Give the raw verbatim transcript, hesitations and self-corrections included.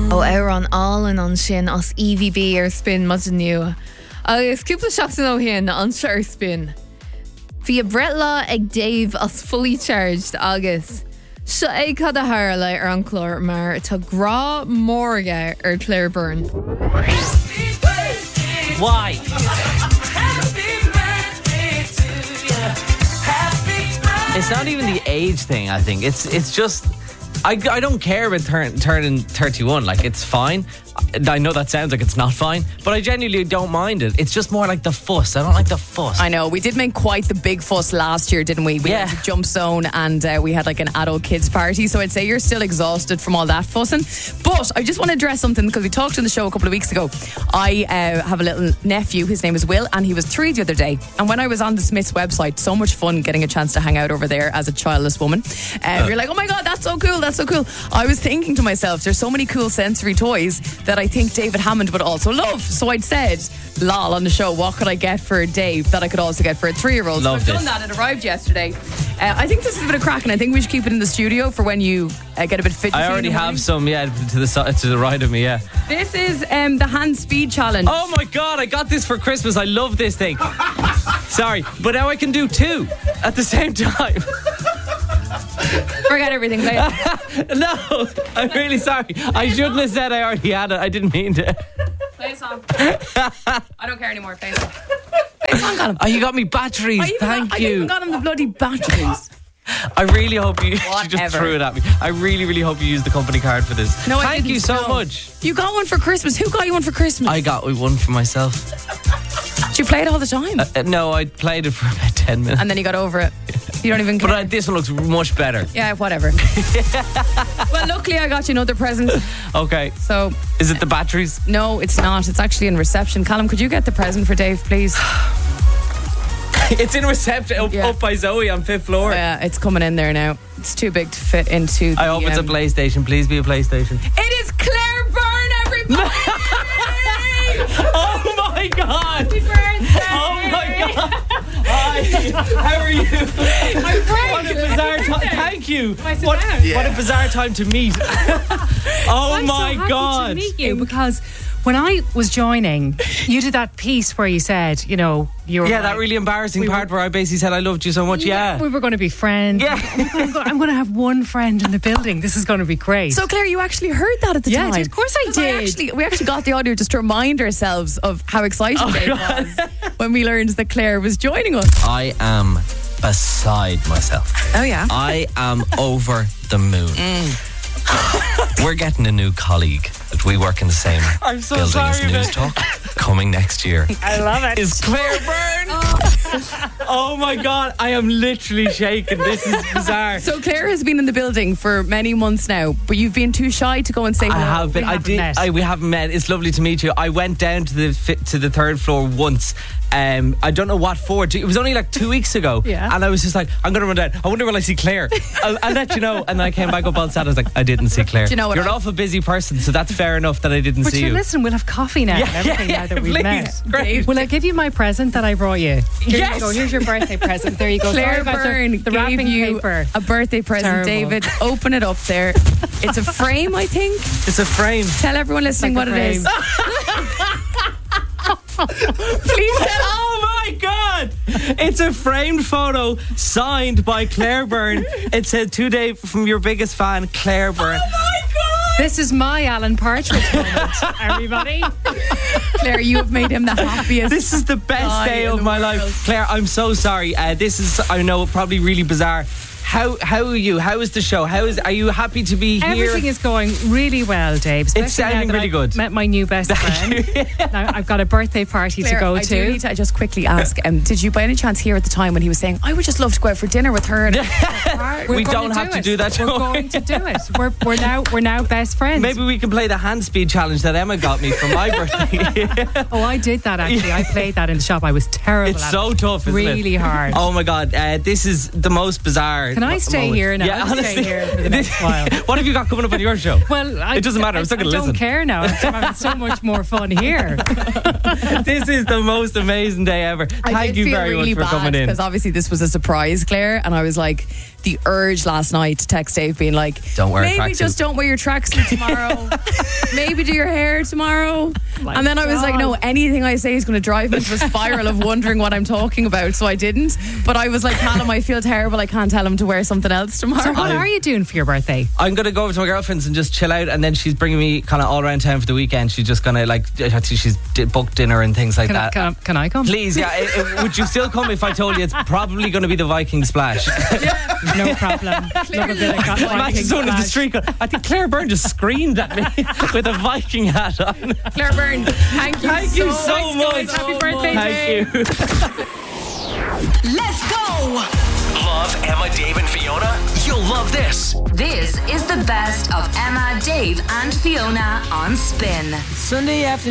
Ó ar an álan an sin as E V B ar spin mod nua. Agus cúpla seachtain ó hin an se ar spin. Bhí a bretla ag Dave as fully charged agus se é cad a hála ar an chlór mar tá grá mórga ar Claire Byrne. Why? It's not even the age thing, I think. It's it's just I, I don't care about turn, turning thirty-one. Like, it's fine. I know that sounds like it's not fine, but I genuinely don't mind it. It's just more like the fuss. I don't like the fuss. I know. We did make quite the big fuss last year, didn't we? We yeah. had a jump zone and uh, we had like an adult kids party. So I'd say you're still exhausted from all that fussing. But I just want to address something because we talked on the show a couple of weeks ago. I uh, have a little nephew. His name is Will and he was three the other day. And when I was on the Smiths website, so much fun getting a chance to hang out over there as a childless woman. Uh, uh. You're like, oh my God, that's so cool. That's so cool. I was thinking to myself, there's so many cool sensory toys that I think David Hammond would also love. So I'd said, lol, on the show, what could I get for Dave that I could also get for a three-year-old? Love so I've this. done that. It arrived yesterday. Uh, I think this is a bit of crack, and I think we should keep it in the studio for when you uh, get a bit fidgety. I already have some, yeah, to the side, to the right of me, yeah. This is um, the hand speed challenge. Oh my God, I got this for Christmas. I love this thing. Sorry, but now I can do two at the same time. Forget everything, play it. No, I'm really sorry. I shouldn't have said I already had it. I didn't mean to. Play a song. I don't care anymore. Play a song. Play a song, Colin. Oh, you got me batteries. I even Thank got, you. I even got him the bloody batteries. I really hope you, you just Whatever. threw it at me. I really, really hope you use the company card for this. No, I Thank didn't. you so No. much. You got one for Christmas. Who got you one for Christmas? I got one for myself. Do you play it all the time? Uh, uh, no, I played it for about ten minutes. And then you got over it. You don't even care. But uh, this one looks much better. Yeah, whatever. Well, luckily I got you another present. Okay. So, is it the batteries? No, it's not. It's actually in reception. Callum, could you get the present for Dave, please? It's in reception up, Yeah. up by Zoe on fifth floor. Yeah, it's coming in there now. It's too big to fit into the, I hope it's a um, PlayStation. Please be a PlayStation. It is Claire Byrne, everybody! Oh my God! Happy birthday! Oh my God! Hi, how are you? I'm great. What a bizarre time! Thank you. sit What, down? what a bizarre time to meet. Oh I'm my so happy God! to meet you because when I was joining, you did that piece where you said, you know, you were Yeah, that like, really embarrassing we part were- where I basically said I loved you so much. Yeah. we were going to be friends. Yeah. I'm going, I'm going to have one friend in the building. This is going to be great. So, Claire, you actually heard that at the Yeah, I time? did. Of course I 'Cause did. actually, we actually got the audio just to remind ourselves of how excited Oh, Dave God. was when we learned that Claire was joining us. I am beside myself. Oh, yeah? I am over the moon. We're getting a new colleague. We work in the same I'm so building as sorry, News but- Talk. Coming next year I love it. is Claire Byrne. Oh my God, I am literally shaking. This is bizarre. So, Claire has been in the building for many months now, but you've been too shy to go and say I hello. have been. we I haven't did. met. I, we haven't met. It's lovely to meet you. I went down to the fi- to the third floor once. Um, I don't know what for. It was only like two weeks ago. Yeah. And I was just like, I'm going to run down. I wonder will I see Claire? I'll, I'll let you know. And I came back up on Saturday. I was like, I didn't see Claire. Do you know what You're I- an awful busy person, so that's fair enough that I didn't But see you you. listen, we'll have coffee now Yeah, and everything yeah, now that we've please. met. Great. Will I give you my present that I brought you? Here Yes. you go. Here's your birthday present. There you go. Sorry Claire about Byrne the, the gave wrapping you paper. a birthday present. Terrible. David, open it up there. It's a frame, I think. It's a frame. Tell everyone listening like what a it is. Please tell us. Oh my God! It's a framed photo signed by Claire Byrne. It said today from your biggest fan, Claire Byrne. Oh my God! This is my Alan Partridge moment, everybody. Claire, you have made him the happiest. This is the best guy day in of the my world. life. Claire, I'm so sorry. Uh, this is, I know, probably really bizarre. How how are you? How is the show? How is? Are you happy to be here? Everything is going really well, Dave. especially sounding now that really I've good. Met my new best friend. Now I've got a birthday party Claire, to go I to. do need to just quickly ask, um, did you by any chance hear at the time when he was saying, I would just love to go out for dinner with her? And We're We going don't have to it. do that, We're don't we? going to do it. We're we're now we're now best friends. Maybe we can play the hand speed challenge that Emma got me for my birthday. Oh, I did that actually. I played that in the shop. I was terrible. It's at so it. tough, isn't it? Really hard. Oh my God, uh, this is the most bizarre Can I stay moment. here now? Yeah, I'll honestly. stay here for the next while. What have you got coming up on your show? Well, I, It doesn't matter, I'm I, still gonna I listen. don't care now. I'm having so much more fun here. This is the most amazing day ever. I Thank did you feel very really much for bad coming in. because obviously this was a surprise, Claire, and I was like, the urge last night to text Dave being like, Don't wear a maybe tracksuit." just don't wear your tracksuit tomorrow. Maybe do your hair tomorrow. My and then I was like, no, God. anything I say is going to drive me into a spiral of wondering what I'm talking about. So I didn't. But I was like, Callum, I feel terrible. I can't tell him to wear something else tomorrow. So what are you doing for your birthday? I'm going to go over to my girlfriend's and just chill out, and then she's bringing me kind of all around town for the weekend. She's just going to, like, she's d- booked dinner and things like Can, I, that. can, I, can I come? Please, yeah. it- it- would you still come if I told you it's probably going to be the Viking splash? No problem. Love a bit of got Imagine Viking someone in the splash. street going, I think Claire Byrne just screamed at me with a Viking hat on. Claire Byrne, thank you Thank so, you so much. Happy birthday, Thank you. Let's go! Love Emma, Dave, and Fiona? You'll love this. This is the best of Emma, Dave, and Fiona on Spin. Sunday afternoon.